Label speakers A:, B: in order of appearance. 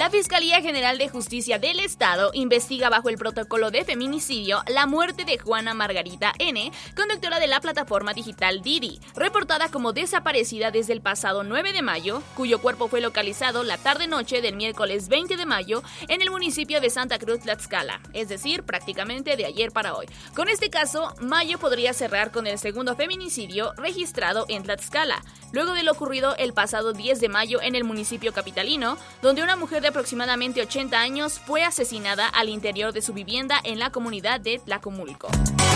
A: La Fiscalía General de Justicia del Estado investiga bajo el protocolo de feminicidio la muerte de Juana Margarita N., conductora de la plataforma digital Didi, reportada como desaparecida desde el pasado 9 de mayo, cuyo cuerpo fue localizado la tarde-noche del miércoles 20 de mayo en el municipio de Santa Cruz Tlaxcala, es decir, prácticamente de ayer para hoy. Con este caso, mayo podría cerrar con el segundo feminicidio registrado en Tlaxcala, luego de lo ocurrido el pasado 10 de mayo en el municipio capitalino, donde una mujer de aproximadamente 80 años fue asesinada al interior de su vivienda en la comunidad de Tlacomulco.